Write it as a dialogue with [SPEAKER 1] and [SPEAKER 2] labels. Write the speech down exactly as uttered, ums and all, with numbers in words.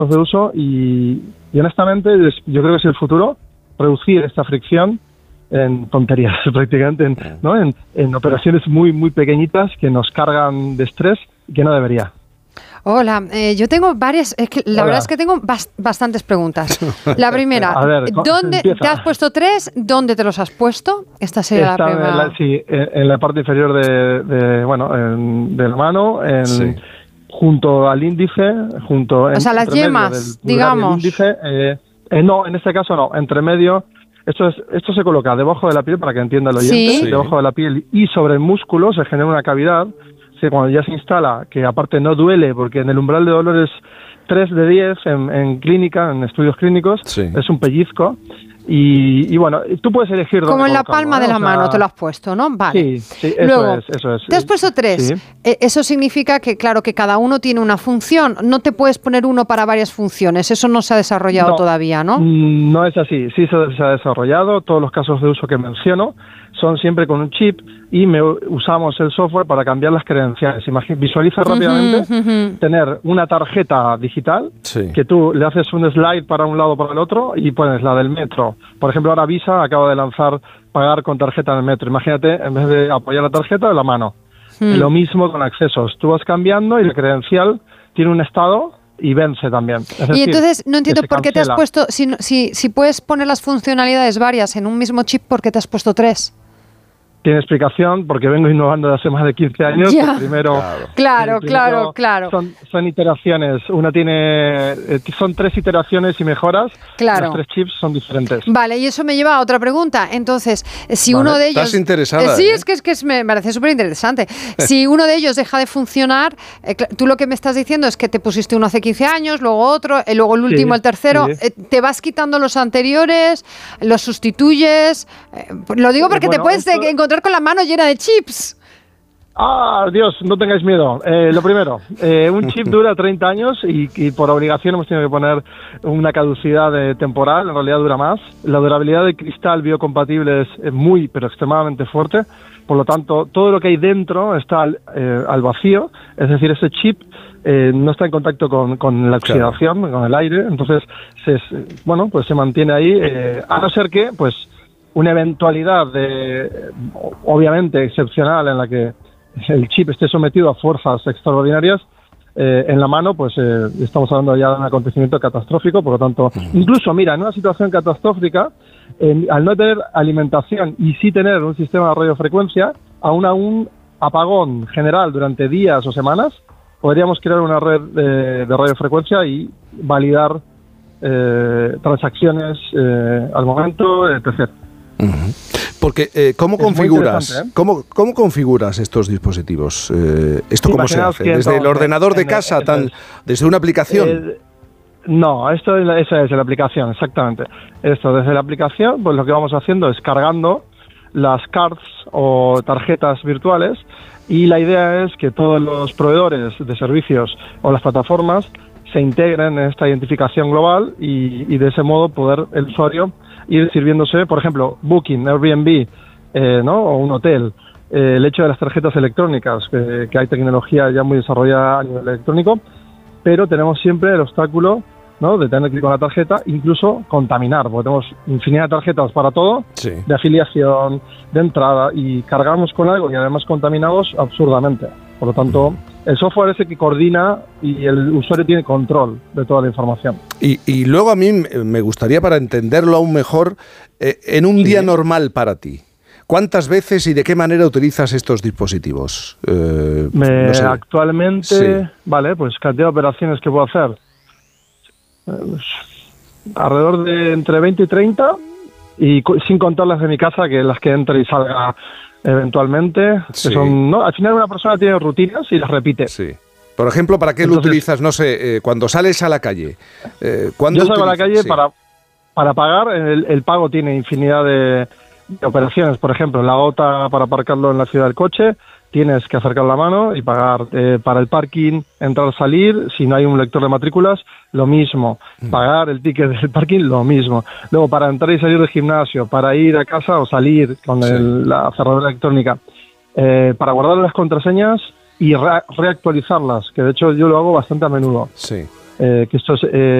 [SPEAKER 1] de uso y, y honestamente yo creo que es el futuro, reducir esta fricción en tonterías prácticamente, en, ¿no? en, en operaciones muy muy pequeñitas que nos cargan de estrés y que no debería.
[SPEAKER 2] Hola, eh, yo tengo varias, es que la Hola. verdad es que tengo bas bastantes preguntas. La primera, a ver, ¿dónde empieza? ¿Te has puesto tres? ¿Dónde te los has puesto? Esta sería
[SPEAKER 1] Está
[SPEAKER 2] la primera.
[SPEAKER 1] En la, sí, en la parte inferior de, de bueno, en, de la mano, en, sí. junto al índice, junto
[SPEAKER 2] o sea, las yemas, digamos.
[SPEAKER 1] Índice, eh, eh, no, en este caso no, entre medio. Esto, es, esto se coloca debajo de la piel, para que entienda el oyente, ¿sí? debajo de la piel y sobre el músculo se genera una cavidad. Sí, cuando ya se instala, que aparte no duele, porque en el umbral de dolor es tres de diez en, en clínica, en estudios clínicos, sí. es un pellizco. Y, y bueno, tú puedes elegir dónde
[SPEAKER 2] como en la palma
[SPEAKER 1] ¿no?
[SPEAKER 2] de la
[SPEAKER 1] o sea,
[SPEAKER 2] mano te lo has puesto, ¿no? Vale.
[SPEAKER 1] Sí, sí, eso
[SPEAKER 2] Luego,
[SPEAKER 1] es, eso es.
[SPEAKER 2] Te has puesto tres. Sí. Eh, eso significa que, claro, que cada uno tiene una función. No te puedes poner uno para varias funciones. Eso no se ha desarrollado
[SPEAKER 1] no,
[SPEAKER 2] todavía, ¿no?
[SPEAKER 1] No es así. Sí se, se ha desarrollado. Todos los casos de uso que menciono son siempre con un chip y me, usamos el software para cambiar las credenciales. Imagina, visualiza rápidamente uh-huh, uh-huh. tener una tarjeta digital sí. que tú le haces un slide para un lado o para el otro y pones la del metro. Por ejemplo, ahora Visa acaba de lanzar pagar con tarjeta en el metro. Imagínate, en vez de apoyar la tarjeta, la mano. Hmm. Lo mismo con accesos. Tú vas cambiando y la credencial tiene un estado y vence también. Es decir,
[SPEAKER 2] y entonces, no entiendo por qué
[SPEAKER 1] cancela.
[SPEAKER 2] te has puesto, si, si, si puedes poner las funcionalidades varias en un mismo chip, ¿por qué te has puesto tres?
[SPEAKER 1] Tiene explicación, porque vengo innovando desde hace más de quince años.
[SPEAKER 2] Ya.
[SPEAKER 1] Primero,
[SPEAKER 2] claro,
[SPEAKER 1] primero
[SPEAKER 2] claro, claro.
[SPEAKER 1] Son, son iteraciones. Una tiene, eh, son tres iteraciones y mejoras.
[SPEAKER 2] Claro.
[SPEAKER 1] Los tres chips son diferentes.
[SPEAKER 2] Vale, y eso me lleva a otra pregunta. Entonces, si
[SPEAKER 1] vale.
[SPEAKER 2] uno de ellos...
[SPEAKER 3] Estás interesada.
[SPEAKER 2] Eh, sí,
[SPEAKER 3] ¿eh?
[SPEAKER 2] es que, es que es, me parece súper interesante. Si uno de ellos deja de funcionar, eh, tú lo que me estás diciendo es que te pusiste uno hace quince años, luego otro, eh, luego el último, sí, el tercero. Sí. Eh, ¿Te vas quitando los anteriores? ¿Los sustituyes? Eh, lo digo porque eh, bueno, te puedes esto... encontrar con la mano llena de chips.
[SPEAKER 1] Ah, Dios, no tengáis miedo. Eh, lo primero, eh, un chip dura treinta años y, y por obligación hemos tenido que poner una caducidad eh, temporal, en realidad dura más. La durabilidad del cristal biocompatible es muy, pero extremadamente fuerte. Por lo tanto, todo lo que hay dentro está al, eh, al vacío, es decir, ese chip eh, no está en contacto con, con la oxidación, claro. con el aire, entonces, se, bueno, pues se mantiene ahí, eh, a no ser que, pues, una eventualidad de, obviamente excepcional en la que el chip esté sometido a fuerzas extraordinarias eh, en la mano, pues eh, estamos hablando ya de un acontecimiento catastrófico. Por lo tanto, incluso, mira, en una situación catastrófica, eh, al no tener alimentación y sí tener un sistema de radiofrecuencia, aún a un apagón general durante días o semanas, podríamos crear una red de, de radiofrecuencia y validar eh, transacciones eh, al momento, etcétera.
[SPEAKER 3] Uh-huh. Porque, eh, ¿cómo es configuras ¿eh? ¿cómo, cómo configuras estos dispositivos? Eh, ¿Esto cómo se hace? ¿Desde el ordenador de casa, el, tan, desde una aplicación?
[SPEAKER 1] El, no, esto es, esa es la aplicación, exactamente. Esto, desde la aplicación, pues lo que vamos haciendo es cargando las cards o tarjetas virtuales, y la idea es que todos los proveedores de servicios o las plataformas se integren en esta identificación global y, y de ese modo poder el usuario ir sirviéndose, por ejemplo, Booking, Airbnb, eh, ¿no? o un hotel, eh, el hecho de las tarjetas electrónicas, que, que hay tecnología ya muy desarrollada a nivel electrónico, pero tenemos siempre el obstáculo, ¿no? de tener que ir con la tarjeta, incluso contaminar, porque tenemos infinidad de tarjetas para todo, sí. de afiliación, de entrada, y cargamos con algo y además contaminamos absurdamente. Por lo tanto, el software es el que coordina y el usuario tiene control de toda la información.
[SPEAKER 3] Y, y luego a mí me gustaría, para entenderlo aún mejor, eh, en un sí. día normal para ti, ¿cuántas veces y de qué manera utilizas estos dispositivos? Eh,
[SPEAKER 1] me, no sé. Actualmente, sí. vale, pues cantidad de operaciones que puedo hacer. Eh, alrededor de entre veinte y treinta, y sin contar las de mi casa, que las que entre y salga eventualmente, sí. que son, ¿no? Al final una persona tiene rutinas y las repite.
[SPEAKER 3] Sí. Por ejemplo, ¿para qué Entonces, lo utilizas? No sé, eh, cuando sales a la calle. Eh,
[SPEAKER 1] yo salgo a la calle sí. para, para pagar. El, el pago tiene infinidad de, de operaciones. Por ejemplo, la O T A para aparcarlo en la ciudad del coche, tienes que acercar la mano y pagar. Eh, para el parking, entrar, salir, si no hay un lector de matrículas, lo mismo. Pagar el ticket del parking, lo mismo. Luego, para entrar y salir del gimnasio, para ir a casa o salir con sí. el, la cerradura electrónica, eh, para guardar las contraseñas y re reactualizarlas, que de hecho yo lo hago bastante a menudo.
[SPEAKER 3] Sí.
[SPEAKER 1] eh, que esto es... Eh,